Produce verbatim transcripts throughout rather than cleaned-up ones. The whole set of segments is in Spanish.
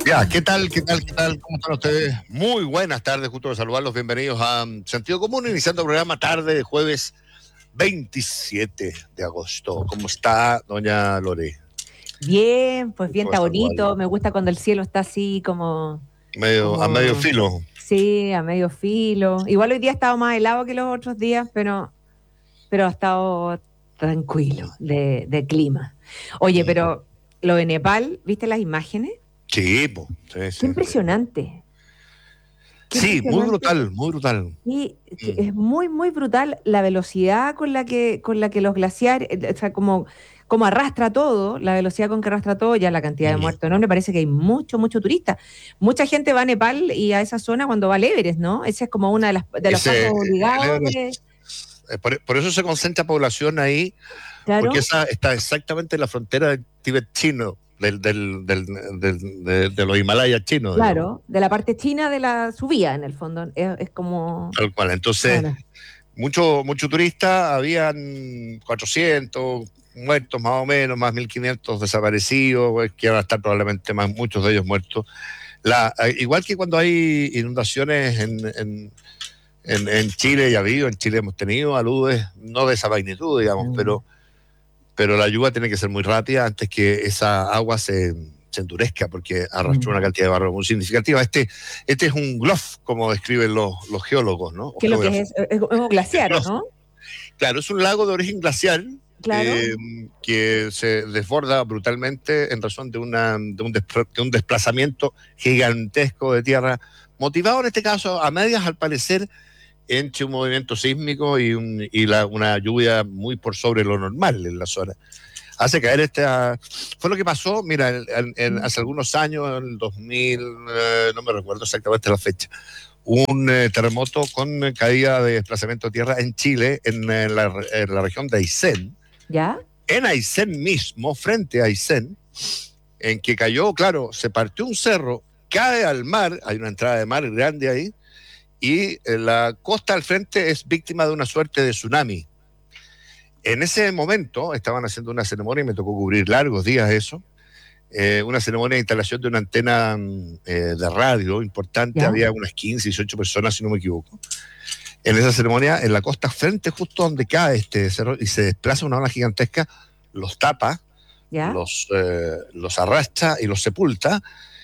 Ya, ¿qué tal, qué tal, qué tal? ¿Cómo están ustedes? Muy buenas tardes, gusto de saludarlos. Bienvenidos a um, Sentido Común, iniciando el programa tarde de jueves veintisiete de agosto. ¿Cómo está, doña Lore? Bien, pues bien, Gusto de está bonito. saludarla. Me gusta cuando el cielo está así como, Medio, a medio como, filo. sí, a medio filo. Igual hoy día ha estado más helado que los otros días, pero, pero ha estado tranquilo de, de clima. Oye, Mm. pero lo de Nepal, ¿viste las imágenes? Sí, po, sí, Qué sí, sí. impresionante, qué Sí, muy impresionante. brutal, muy brutal. Y que Mm. es muy, muy brutal la velocidad con la que, con la que los glaciares, eh, o sea, como, como arrastra todo, la velocidad con que arrastra todo, ya la cantidad de Mm. muertos enorme, parece que hay mucho, mucho turista. Mucha gente va a Nepal y a esa zona cuando va al Everest, ¿no? Esa es como una de las de los pasos Ese, el obligados Everest, de, eh, por, por eso se concentra población ahí, porque claro, esa está exactamente en la frontera del Tíbet chino, del, del, del, del- de, de los Himalayas chinos, digamos. claro, de la parte china de la subida, en el fondo. Es, es como, Tal cual. Entonces, claro. mucho, mucho turista, habían cuatrocientos muertos más o menos, más mil quinientos desaparecidos, pues, que van a estar probablemente más, muchos de ellos muertos. La, eh, igual que cuando hay inundaciones en, en, en, en Chile, ya ha habido, en Chile hemos tenido aludes, no de esa magnitud, digamos, Mm. pero, pero la lluvia tiene que ser muy rápida antes que esa agua se, se endurezca, porque arrastró una Mm. cantidad de barro muy significativa. Este, este es un bluff, como describen los, los geólogos, ¿no? O ¿Qué es lo que geógrafos. es? Es, es un glaciar, ¿o no? Claro, es un lago de origen glacial Claro. eh, que se desborda brutalmente en razón de, una, de, un despre- de un desplazamiento gigantesco de tierra, motivado en este caso a medias, al parecer, entre un movimiento sísmico y, un, y la, una lluvia muy por sobre lo normal en la zona. Hace caer esta... Fue lo que pasó, mira, en, en, hace algunos años, en el dos mil, eh, no me recuerdo exactamente la fecha, un eh, terremoto con eh, caída de desplazamiento de tierra en Chile, en, eh, la, en la región de Aysén. ¿Ya? En Aysén mismo, frente a Aysén, en que cayó, claro, se partió un cerro, cae al mar, hay una entrada de mar grande ahí, y eh, la costa al frente es víctima de una suerte de tsunami. En ese momento estaban haciendo una ceremonia y me tocó cubrir largos días eso, eh, una ceremonia de instalación de una antena mm, eh, de radio importante, ¿Ya? había unas quince, dieciocho personas, si no me equivoco. En esa ceremonia, en la costa frente, justo donde cae este cerro y se desplaza una ola gigantesca, los tapa, ¿Ya? los, eh, los arrastra y los sepulta,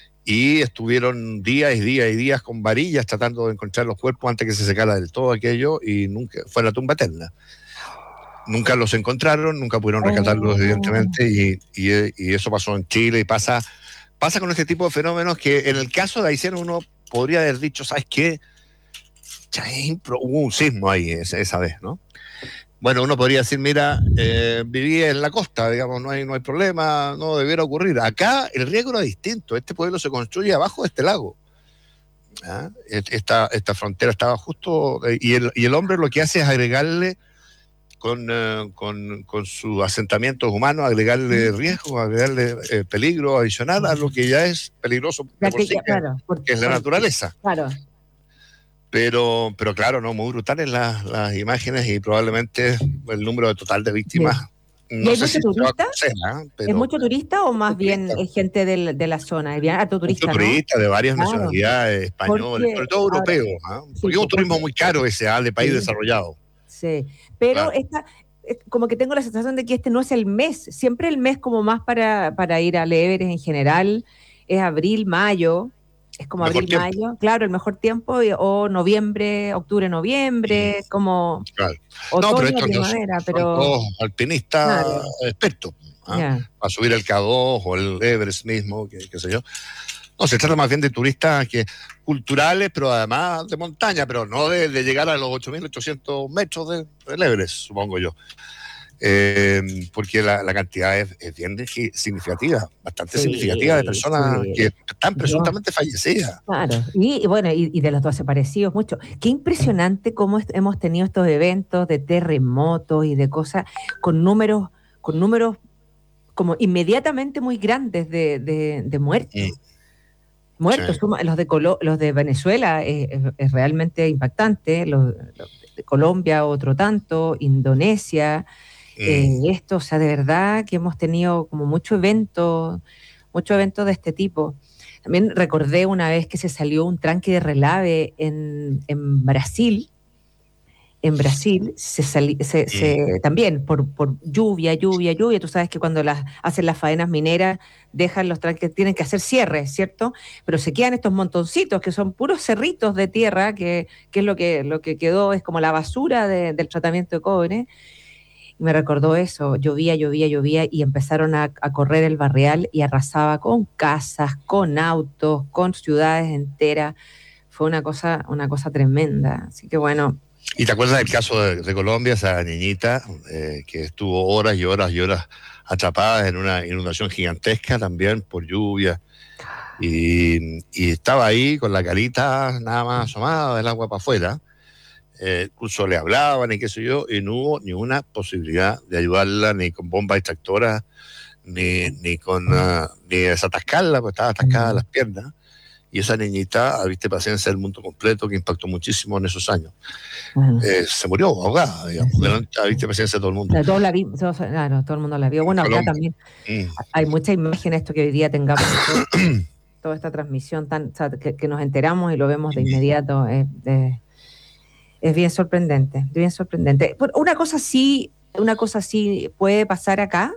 y estuvieron días y días y días con varillas tratando de encontrar los cuerpos antes que se secara del todo aquello, y nunca fue la tumba eterna. Nunca los encontraron, nunca pudieron rescatarlos, Oh. evidentemente, y, y, y eso pasó en Chile y pasa, pasa con este tipo de fenómenos que en el caso de Aysén uno podría haber dicho, ¿sabes qué? Ya, hubo un sismo ahí esa, esa vez, ¿no? Bueno, uno podría decir, mira, eh, viví en la costa, digamos, no hay, no hay problema, no debiera ocurrir. Acá el riesgo era distinto, este pueblo se construye abajo de este lago. ¿Ah? Esta, esta frontera estaba justo, eh, y, el, y el hombre lo que hace es agregarle con, eh, con, con sus asentamientos humanos, agregarle riesgo, agregarle eh, peligro adicional a lo que ya es peligroso de Ya por que, sí, ya, que, claro, por, que es la por- naturaleza. claro. Pero, pero claro, no, muy brutales las, las imágenes y probablemente el número total de víctimas, Sí. ¿Y no hay sé mucho si se va a turista? conocer, ¿eh? ¿Es pero mucho turista o mucho más bien turista, es gente del- de la zona? Es bien harto mucho turista, ¿no? turista de varias Claro, nacionalidades, españoles, porque sobre todo ahora, europeos, ¿eh? sí, Porque es un po- turismo porque muy caro ese, ¿eh? De país sí, desarrollado, sí. Pero claro. esta, es como que tengo la sensación de que este no es el mes. Siempre el mes como más para, para ir al Everest en general es abril, mayo. Es como Mejor abril, tiempo, mayo, claro, el mejor tiempo, y- o noviembre, octubre, mm, noviembre, como claro. No, pero otoño, estos no son, primavera, son pero todos alpinistas claro, expertos, ¿eh? ya. A subir el K dos o el Everest mismo, qué, qué sé yo. No, se trata más bien de turistas que, culturales, pero además de montaña, pero no de, de llegar a los ocho mil ochocientos metros de, del Everest, supongo yo. Eh, porque la, la cantidad es, es bien significativa, bastante significativa de Sí, personas que sí. están Yo, presuntamente fallecidas. claro. Y, y bueno, y, y de los desaparecidos, mucho. Qué impresionante cómo est- hemos tenido estos eventos de terremotos y de cosas con números, con números como inmediatamente muy grandes de, de, de Mm, muertos. sí, Muertos, suma- los de Colo- los de Venezuela eh, es, es realmente impactante, los, los de Colombia otro tanto, Indonesia, eh, mm, esto, o sea, de verdad que hemos tenido como muchos eventos muchos eventos de este tipo. También recordé una vez que se salió un tranque de relave en, en Brasil. En Brasil se, sali, se, se también por, por lluvia, lluvia, lluvia. Tú sabes que cuando las, hacen las faenas mineras dejan los tranques, tienen que hacer cierres, ¿cierto? Pero se quedan estos montoncitos que son puros cerritos de tierra, que, que es lo que, lo que quedó, es como la basura de, del tratamiento de cobre. Y me recordó eso, llovía, llovía, llovía y empezaron a, a correr el barrial y arrasaba con casas, con autos, con ciudades enteras. Fue una cosa, una cosa tremenda. Así que bueno. ¿Y te acuerdas del caso de, de Colombia, esa niñita eh, que estuvo horas y horas y horas atrapada en una inundación gigantesca también por lluvia? Y, y estaba ahí con la carita nada más asomada del agua para afuera. Eh, incluso le hablaban y qué sé yo, y no hubo ni una posibilidad de ayudarla, ni con bombas extractoras, ni, ni con uh, ni desatascarla, porque estaba atascada las piernas. Y esa niñita, viste, paciencia del mundo completo, que impactó muchísimo en esos años. Uh-huh. Eh, se murió ahogada, digamos, sí. Viste, paciencia de todo el mundo. Claro, todos la vi, todos, claro, todo el mundo la vio. Bueno, acá también mm. hay mucha imagen esto que hoy día tengamos todo, toda esta transmisión tan, o sea, que, que nos enteramos y lo vemos de inmediato. Eh, eh, es bien sorprendente, bien sorprendente. Una cosa sí, una cosa sí puede pasar acá.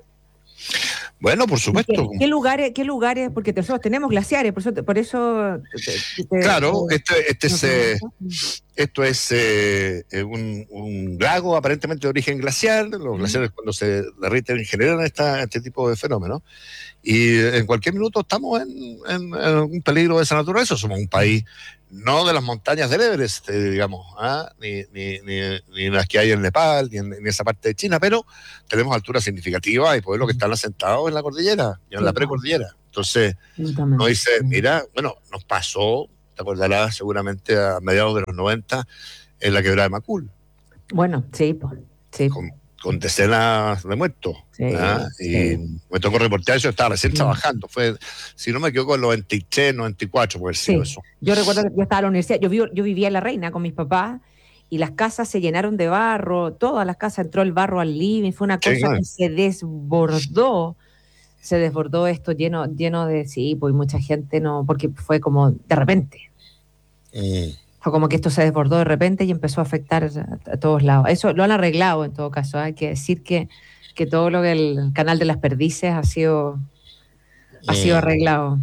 Bueno, por supuesto. ¿Qué, qué lugares, qué lugares? Porque nosotros tenemos glaciares, por eso, por eso te, te, claro, te, este, este no es, eh, esto es eh, un, un lago aparentemente de origen glacial. Los glaciares cuando se derriten generan esta, este tipo de fenómenos. Y en cualquier minuto estamos en, en, en un peligro de esa naturaleza. Somos un país no de las montañas del Everest, eh, digamos, ¿ah? ni, ni, ni, ni las que hay en Nepal, ni en, ni en esa parte de China, pero tenemos alturas significativas y pueblos que están asentados en la cordillera, y en sí, la precordillera. Entonces, nos dice, mira, bueno, nos pasó, te acordarás seguramente a mediados de los noventa, en la quebrada de Macul. Bueno, sí, pues, sí. Con, con decenas de muertos. Sí, sí. Y me tocó reportear eso, estaba recién sí. trabajando. Fue, si no me equivoco, en noventa y tres, noventa y cuatro, por sí. eso. Yo recuerdo que yo estaba en la universidad, yo, vivo, yo vivía en La Reina con mis papás y las casas se llenaron de barro, todas las casas, entró el barro al living, fue una cosa sí, claro. que se desbordó, se desbordó esto lleno, lleno de, sí, pues mucha gente no, porque fue como de repente. Mm. Fue como que esto se desbordó de repente y empezó a afectar a, a todos lados. Eso lo han arreglado en todo caso. Hay que decir que, que todo lo que el canal de las perdices ha sido, ha mm. sido arreglado.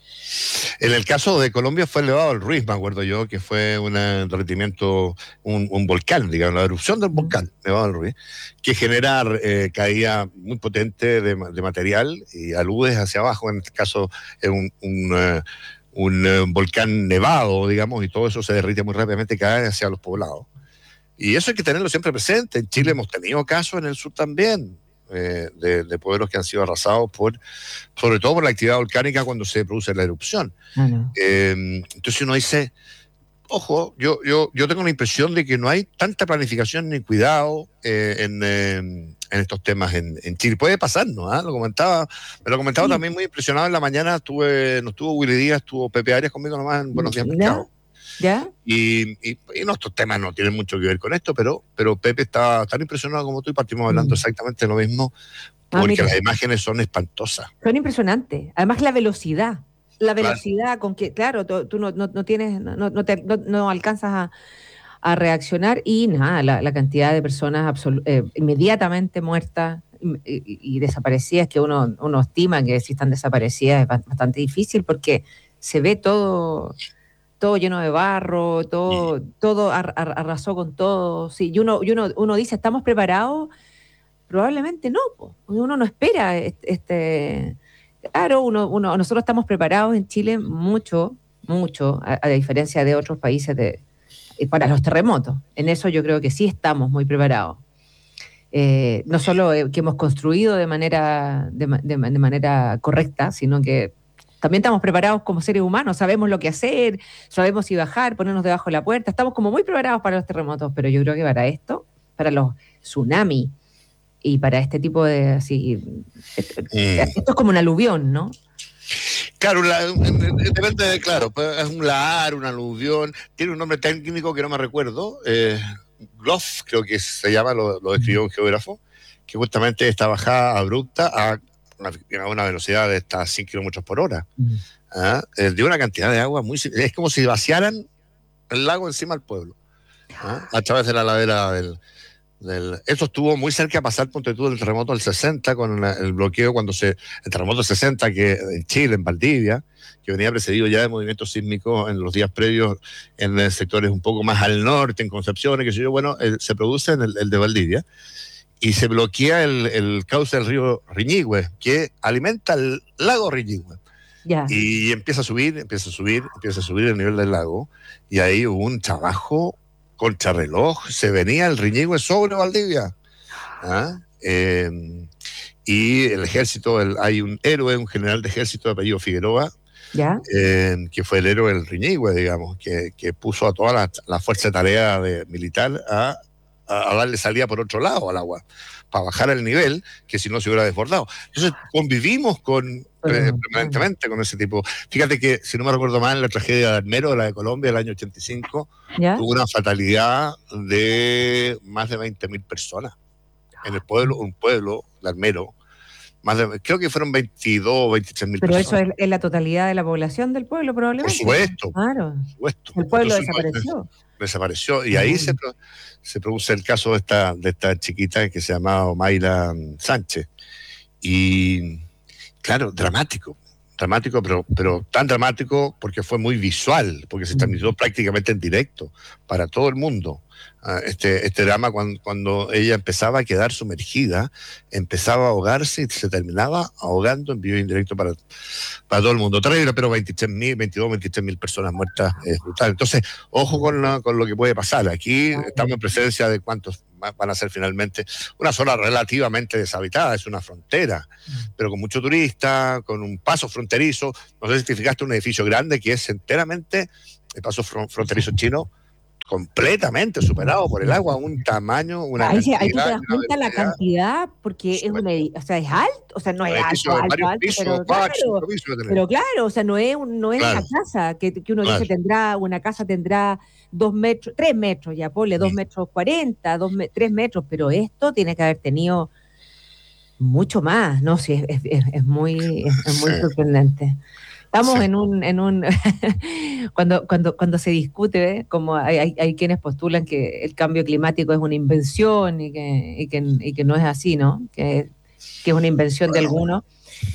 En el caso de Colombia fue elevado el Ruiz, me acuerdo yo, que fue un derretimiento, un, un volcán, digamos, la erupción del volcán, elevado el Ruiz, que genera eh, caída muy potente de, de material y aludes hacia abajo, en este caso es un... un uh, un uh, volcán nevado, digamos, y todo eso se derrite muy rápidamente y cae hacia los poblados. Y eso hay que tenerlo siempre presente. En Chile hemos tenido casos en el sur también, eh, de, de pueblos que han sido arrasados por, sobre todo por la actividad volcánica cuando se produce la erupción. Uh-huh. Eh, entonces uno dice, ojo, yo, yo, yo tengo la impresión de que no hay tanta planificación ni cuidado eh, en... Eh, en estos temas en, en Chile. Puede pasarnos, ¿eh? Lo comentaba, me lo comentaba sí. también muy impresionado en la mañana, estuve, no estuvo Willy Díaz, estuvo Pepe Arias conmigo nomás en Buenos Días Mercado. ¿Ya? Y, y, y nuestros temas no tienen mucho que ver con esto, pero, pero Pepe está tan impresionado como tú y partimos hablando mm. exactamente lo mismo, porque ah, las imágenes son espantosas. Son impresionantes. Además la velocidad, la velocidad claro. con que, claro, tú, tú no, no, no tienes, no, no, te, no, no alcanzas a a reaccionar y nada, la, la cantidad de personas absolu- eh, inmediatamente muertas y, y, y desaparecidas que uno, uno estima que si están desaparecidas es bastante difícil porque se ve todo, todo lleno de barro, todo, sí. todo ar, ar, arrasó con todo. Sí, y uno, y uno, uno dice, ¿estamos preparados? Probablemente no, pues, uno no espera este, este claro, uno, uno, nosotros estamos preparados en Chile mucho, mucho, a, a diferencia de otros países de para los terremotos. En eso yo creo que sí estamos muy preparados. Eh, no solo que hemos construido de manera, de, de, de manera correcta, sino que también estamos preparados como seres humanos, sabemos lo que hacer, sabemos si bajar, ponernos debajo de la puerta, estamos como muy preparados para los terremotos, pero yo creo que para esto, para los tsunamis y para este tipo de... Así, esto, mm. esto es como un aluvión, ¿no? Claro, la, depende de, claro, es un lahar, un aluvión, tiene un nombre técnico que no me recuerdo, eh, Gloff creo que se llama, lo, lo describió un geógrafo, que justamente esta bajada abrupta a a una velocidad de hasta cien kilómetros por hora, Mm. ¿ah? Eh, de una cantidad de agua muy... Es como si vaciaran el lago encima del pueblo, ¿ah? A través de la ladera del... del eso estuvo muy cerca de pasar, ponte tú, del terremoto del sesenta, con la- el bloqueo cuando se... El terremoto del sesenta, que en Chile, en Valdivia, que venía precedido ya de movimientos sísmicos en los días previos en eh, sectores un poco más al norte, en Concepción, y qué sé yo, bueno, eh, se produce en el, el de Valdivia, y se bloquea el, el cauce del río Riñihue, que alimenta el lago Riñihue. Ya. Y empieza a subir, empieza a subir, empieza a subir el nivel del lago, y ahí hubo un trabajo contrarreloj, se venía el Riñihue sobre Valdivia. ¿Ah? Eh, y el ejército, el, hay un héroe, un general de ejército de apellido Figueroa, ¿Ya? eh, que fue el héroe del Riñihue, digamos, que, que puso a toda la, la fuerza de tarea de, militar a, a, a darle salida por otro lado al agua, para bajar el nivel, que si no se hubiera desbordado. Entonces convivimos con, Pero, eh, permanentemente con ese tipo. Fíjate que, si no me recuerdo mal, la tragedia de Armero, la de Colombia, del año ochenta y cinco, ¿Ya? tuvo una fatalidad de más de veinte mil personas en el pueblo, un pueblo, el Armero. Más de, creo que fueron veintidós o veintitrés mil Pero personas. eso es, es la totalidad de la población del pueblo, Por probablemente. supuesto, Claro. por supuesto. El pueblo Entonces, desapareció. desapareció. Y ahí Ah. se, pro- se produce el caso de esta, de esta chiquita que se llamaba Mayra Sánchez. Y claro, dramático, dramático, pero, pero tan dramático porque fue muy visual, porque se transmitió prácticamente en directo para todo el mundo. Uh, este, este drama cuando, cuando ella empezaba a quedar sumergida, empezaba a ahogarse y se terminaba ahogando en vivo y en directo para, para todo el mundo. Terrible, pero veintitrés mil, veintidós, veintitrés mil personas muertas es brutal. Entonces, ojo con, la, con lo que puede pasar. Aquí estamos en presencia de cuántos van a ser finalmente una zona relativamente deshabitada, es una frontera, pero con mucho turista, con un paso fronterizo. No sé si te fijaste, un edificio grande que es enteramente el paso fronterizo chino, completamente superado por el agua, un tamaño, una ahí, cantidad. ahí tú te das cuenta la cantidad, porque es un edificio, o sea, es alto, o sea, no es alto, alto, alto, pisos, pero cuatro, claro, pisos pero claro, o sea, no es, un, no es claro. una casa, que, que uno Claro. dice tendrá, una casa tendrá dos metros, tres metros, ya ponle, dos Sí. metros cuarenta, dos, tres metros, pero esto tiene que haber tenido mucho más, ¿no? Sí, es, es, es muy, es, es muy Sí. sorprendente. Estamos Sí. en un, en un cuando, cuando, cuando se discute, ¿eh? Como hay, hay, hay quienes postulan que el cambio climático es una invención y que, y que, y que no es así, ¿no? Que, que es una invención Bueno, de algunos.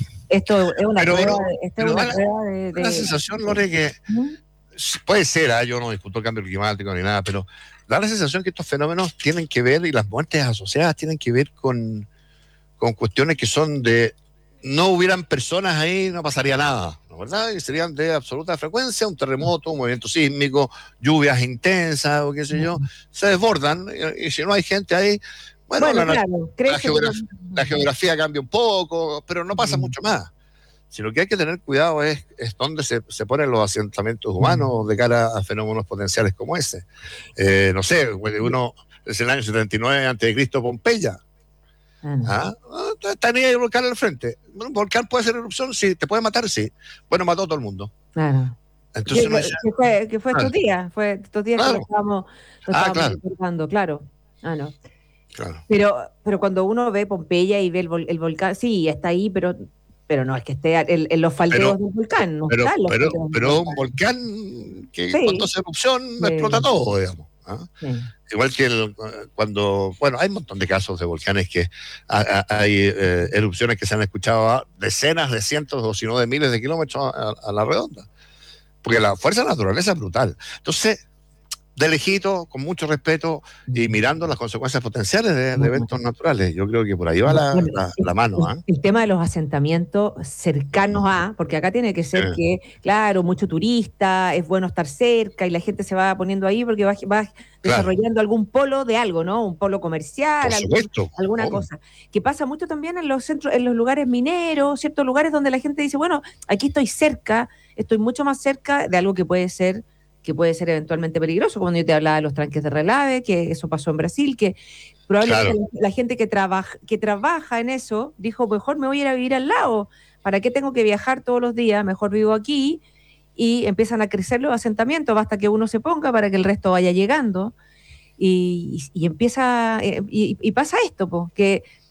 Esto es una pero, prueba, pero, de, esto pero es una da, prueba de, da la de, sensación, Lore, que ¿no? puede ser, ¿eh? Yo no discuto el cambio climático ni nada, pero da la sensación que estos fenómenos tienen que ver, y las muertes asociadas tienen que ver con, con cuestiones que son de, no hubieran personas ahí, no pasaría nada, ¿no? ¿Verdad? Y serían de absoluta frecuencia, un terremoto, un movimiento sísmico, lluvias intensas o qué sé yo, se desbordan, y, y si no hay gente ahí, bueno, Bueno, la, claro, la, crece, geografía, pero... la geografía cambia un poco, pero no pasa Mm. mucho más. Si lo que hay que tener cuidado es, es dónde se, se ponen los asentamientos humanos de cara a fenómenos potenciales como ese. Eh, no sé, uno es el año setenta y nueve antes de Cristo, Pompeya. Ah, no. ¿Ah? Tenía el volcán al frente. Un volcán puede hacer erupción, sí. ¿Te puede matar? Sí. Bueno, mató a todo el mundo. Claro. Entonces que, uno dice, que fue, que fue claro, estos días, fue estos días claro. que lo estábamos, lo Ah, estábamos claro. recordando, claro. Ah, no. Claro. Pero, pero cuando uno ve Pompeya y ve el, vol el volcán, sí, está ahí, pero, pero no es que esté en, en los faldeos Pero, del volcán, no pero, está en los pero, faldeos del pero un volcán. volcán que Sí, cuando hace erupción sí, explota todo, digamos. ¿Ah? sí. Igual que el, cuando, bueno, hay un montón de casos de volcanes que a, a, hay eh, erupciones que se han escuchado a decenas de cientos o si no de miles de kilómetros a, a la redonda. Porque la fuerza de la naturaleza es brutal. Entonces, de lejito, con mucho respeto y mirando las consecuencias potenciales de, de eventos naturales. Yo creo que por ahí va la, Bueno, la, el, la mano. ¿eh? el tema de los asentamientos cercanos a, porque acá tiene que ser Eh, que, claro, mucho turista, es bueno estar cerca y la gente se va poniendo ahí porque va, va desarrollando claro. algún polo de algo, ¿no? Un polo comercial, Por algún, supuesto. alguna Oh. cosa. Que pasa mucho también en los centros, en los lugares mineros, ciertos lugares donde la gente dice, bueno, aquí estoy cerca, estoy mucho más cerca de algo que puede ser que puede ser eventualmente peligroso, como yo te hablaba de los tranques de relave, que eso pasó en Brasil, que probablemente Claro. la, la gente que trabaja, que trabaja en eso dijo, mejor me voy a ir a vivir al lado, ¿para qué tengo que viajar todos los días? Mejor vivo aquí, y empiezan a crecer los asentamientos, basta que uno se ponga para que el resto vaya llegando, y, y, y empieza, y, y pasa esto, pues, que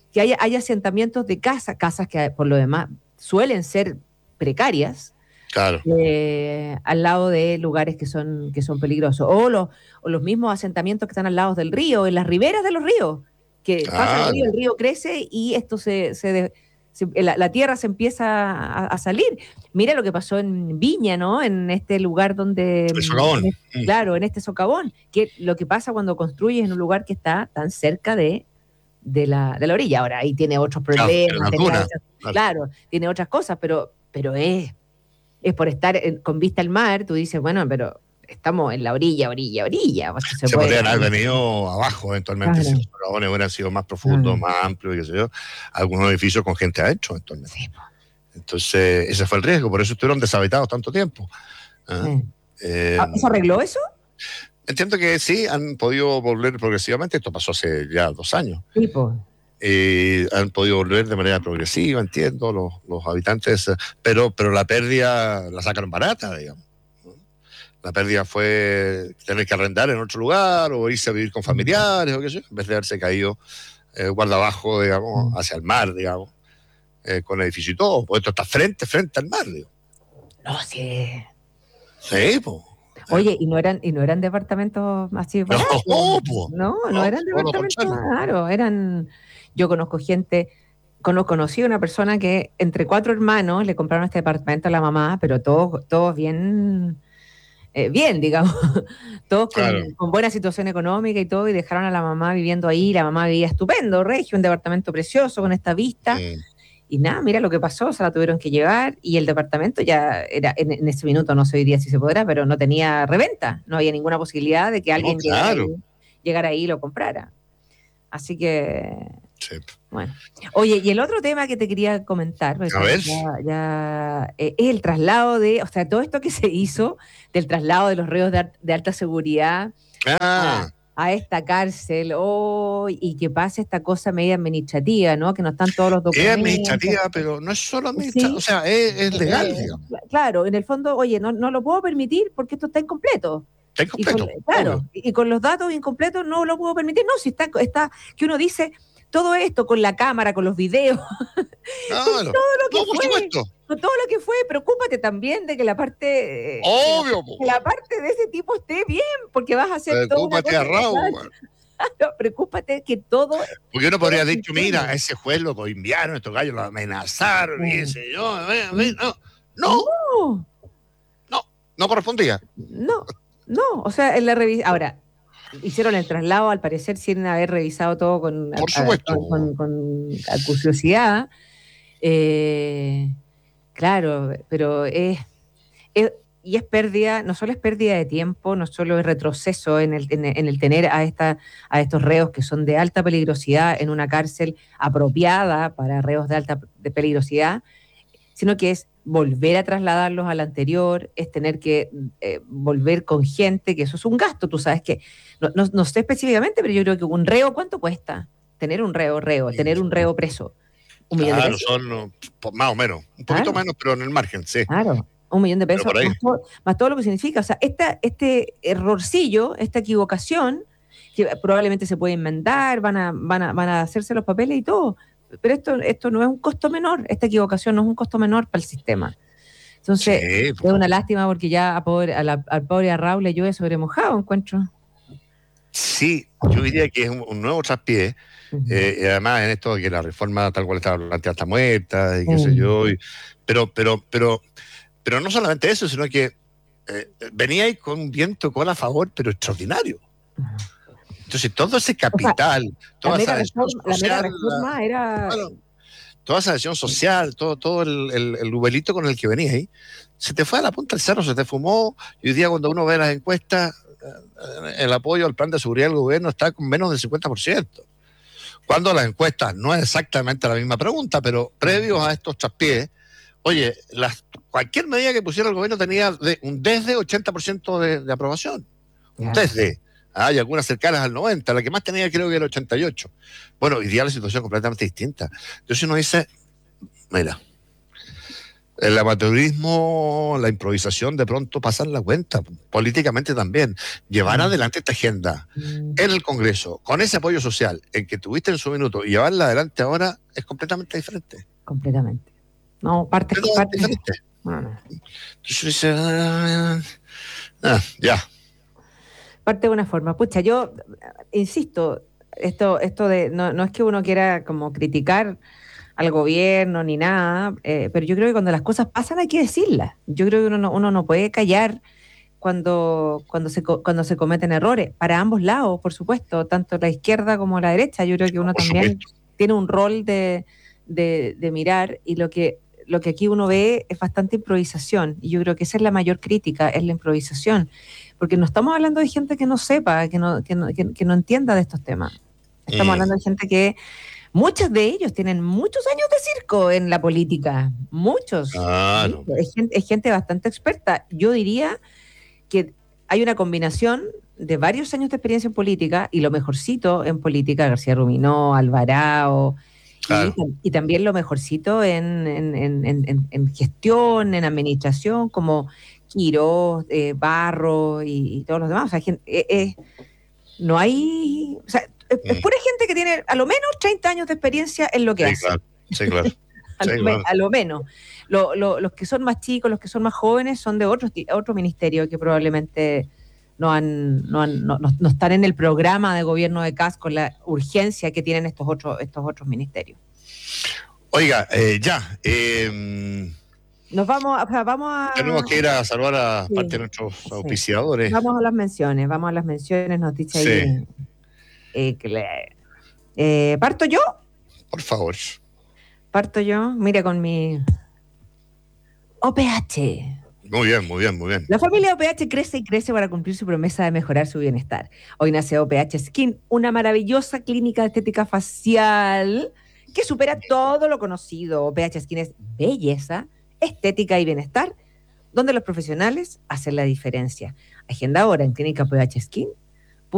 que haya, haya asentamientos de casas, casas que por lo demás suelen ser precarias, Claro. eh, al lado de lugares que son, que son peligrosos. O los, o los mismos asentamientos que están al lado del río, en las riberas de los ríos, que Claro. pasa el río, el río crece y esto se, se, de, se la, la tierra se empieza a, a salir. Mira lo que pasó en Viña, ¿no? En este lugar donde... El socavón. En este, claro, en este socavón. Que lo que pasa cuando construyes en un lugar que está tan cerca de, de, la, de la orilla. Ahora, ahí tiene otros problemas. Claro, otras, claro, tiene otras cosas, pero, pero es... es por estar en, con vista al mar, tú dices, bueno, pero estamos en la orilla, orilla, orilla. O sea, se se puede, podrían haber venido abajo eventualmente, claro. Si los socavones hubieran sido más profundos, claro. Más amplios, qué sé yo, algunos edificios con gente adentro eventualmente. Sí. Entonces, ese fue el riesgo, por eso estuvieron deshabitados tanto tiempo. ¿Ah? Sí. Eh, ¿Se arregló eso? Entiendo que sí, han podido volver progresivamente, esto pasó hace ya dos años. Sí, pues. Eh, han podido volver de manera progresiva, entiendo, los, los habitantes, pero, pero la pérdida la sacaron barata, digamos. La pérdida fue tener que arrendar en otro lugar o irse a vivir con familiares o qué sé, en vez de haberse caído eh, guarda abajo, digamos, hacia el mar, digamos, eh, con el edificio y todo, porque esto está frente, frente al mar, digo. No, sí. Sí, pues. Oye, ¿y no eran y no eran departamentos así baratos? No, po. no, no, no, eran departamentos, claro, eran... Yo conozco gente, conozco, conocí a una persona que entre cuatro hermanos le compraron este departamento a la mamá, pero todos, todos bien, eh, bien, digamos, todos con, claro. con buena situación económica y todo, y dejaron a la mamá viviendo ahí, la mamá vivía estupendo, regio, un departamento precioso con esta vista, sí. Y nada, mira lo que pasó, se la tuvieron que llevar, y el departamento ya era, en, en ese minuto, no sé hoy día si se podrá, pero no tenía reventa, no había ninguna posibilidad de que alguien no, claro. llegara, ahí, llegara ahí y lo comprara. Así que... Sí. Bueno, oye, y el otro tema que te quería comentar, a ver. ya, ya eh, es el traslado de, o sea, todo esto que se hizo del traslado de los reos de, de alta seguridad ah. a, a esta cárcel, oh, y que pase esta cosa media administrativa, ¿no? Que no están todos los documentos. Es administrativa, pero no es solo administrativa, ¿sí? O sea, es, es legal, eh, digamos. Claro, en el fondo, oye, no, no lo puedo permitir porque esto está incompleto. Está incompleto. Y con, claro, y, y con los datos incompletos no lo puedo permitir. No, si está, está que uno dice... Todo esto con la cámara, con los videos, claro. con todo lo que no, fue, por supuesto. con todo lo que fue, preocúpate también de que la parte, obvio, que la, que la parte de ese tipo esté bien, porque vas a hacer todo una cosa. Raúl, claro, preocúpate que todo. Porque uno podría haber dicho, mira, a ese juez lo enviaron, estos gallos lo amenazaron, y ese yo, no, no, no, no, no correspondía. No, no, o sea, en la revisión, ahora. Hicieron el traslado, al parecer, sin haber revisado todo con, Por supuesto. A, con, con, con acuciosidad. Eh, claro, pero es, es, y es pérdida, no solo es pérdida de tiempo, no solo es retroceso en el, en, en el tener a, esta, a estos reos que son de alta peligrosidad en una cárcel apropiada para reos de alta de peligrosidad, sino que es volver a trasladarlos al anterior, es tener que eh, volver con gente, que eso es un gasto, tú sabes que, no, no, no sé específicamente, pero yo creo que un reo, ¿cuánto cuesta? Tener un reo, reo, tener un reo preso. ¿Un millón claro, de pesos? son más o menos, un poquito claro. menos, pero en el margen, sí. Claro, un millón de pesos, más todo, más todo lo que significa, o sea, esta, este errorcillo, esta equivocación, que probablemente se puede enmendar, van a, van a, van a hacerse los papeles y todo, pero esto, esto no es un costo menor, esta equivocación no es un costo menor para el sistema. Entonces, sí, es una lástima porque ya a pobre, a la, al pobre a Raúl le llueve sobre mojado, encuentro. Sí, yo diría que es un, un nuevo traspié, uh-huh. eh, y además en esto que la reforma tal cual estaba planteada está muerta, y qué uh-huh. sé yo, y, pero, pero, pero, pero no solamente eso, sino que eh, venía ahí con un viento cola a favor, pero extraordinario. Uh-huh. Entonces, todo ese capital, o sea, toda esa reforma, social, la reforma era... Bueno, toda esa acción social, todo, todo el, el, el rubelito con el que venía ahí, se te fue a la punta del cerro, se te fumó, y hoy día cuando uno ve las encuestas, el apoyo al plan de seguridad del gobierno está con menos del cincuenta por ciento. Cuando las encuestas no es exactamente la misma pregunta, pero previos a estos traspiés, oye, las, cualquier medida que pusiera el gobierno tenía de, un desde ochenta por ciento de, de aprobación, un desde. Hay algunas cercanas al noventa, la que más tenía creo que era el ochenta y ocho. Bueno, hoy día la situación es completamente distinta. Entonces uno dice, mira, El amateurismo, la improvisación, de pronto pasan la cuenta, políticamente también. Llevar Mm. adelante esta agenda Mm. en el Congreso, con ese apoyo social en que tuviste en su minuto, y llevarla adelante ahora es completamente diferente. Completamente. No, parte, Completamente parte. diferente. No, no. Entonces, ah, ah, ya. Parte de una forma. Pucha, yo insisto, esto, esto de, no, no es que uno quiera como criticar al gobierno ni nada, eh, pero yo creo que cuando las cosas pasan hay que decirlas. Yo creo que uno no, uno no puede callar cuando, cuando, se, co- cuando se cometen errores, para ambos lados, por supuesto, tanto la izquierda como la derecha. Yo creo que uno Por también supuesto. tiene un rol de, de, de mirar, y lo que, lo que aquí uno ve es bastante improvisación, y yo creo que esa es la mayor crítica, es la improvisación, porque no estamos hablando de gente que no sepa, que no, que no, que, que no entienda de estos temas. Estamos Mm, hablando de gente que, muchos de ellos tienen muchos años de circo en la política, muchos, muchos. claro. Es gente, es gente bastante experta. Yo diría que hay una combinación de varios años de experiencia en política, y lo mejorcito en política, García Ruminó, Alvarado, y, Claro. y también lo mejorcito en, en, en, en, en gestión, en administración, como Quirós, eh, Barro y, y todos los demás. O sea, gen- eh, eh, no hay... O sea, es, es Mm, pura gente que tiene a lo menos treinta años de experiencia en lo que sí, hace. claro. Sí, claro. A Sí, lo, me- claro. a lo menos. Lo- lo- los que son más chicos, los que son más jóvenes, son de otros ti- otro ministerio que probablemente no, han, no, han- no, no- no están en el programa de gobierno de C A S con la urgencia que tienen estos otros, estos otros ministerios. Oiga, eh, ya. eh, Nos vamos, o sea, vamos a... tenemos que ir a saludar a parte de Sí, nuestros sí. auspiciadores. Vamos a las menciones, vamos a las menciones, nos dice Sí, ahí... eh, que le- eh, ¿Parto yo? por favor. Parto yo, mira, con mi O P H. Muy bien, muy bien, muy bien. La familia O P H crece y crece para cumplir su promesa de mejorar su bienestar. Hoy nace O P H Skin, una maravillosa clínica de estética facial que supera todo lo conocido. O P H Skin es belleza, estética y bienestar, donde los profesionales hacen la diferencia. Agenda ahora en Clínica O P H Skin